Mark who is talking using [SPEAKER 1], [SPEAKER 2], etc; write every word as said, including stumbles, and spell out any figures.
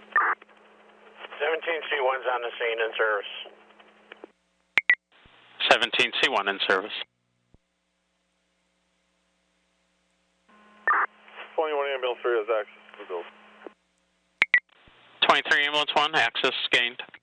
[SPEAKER 1] seventeen C one's on the scene in service.
[SPEAKER 2] seventeen C one in service.
[SPEAKER 3] twenty-one ambulance three has access to the building.
[SPEAKER 2] twenty-three ambulance one, access gained.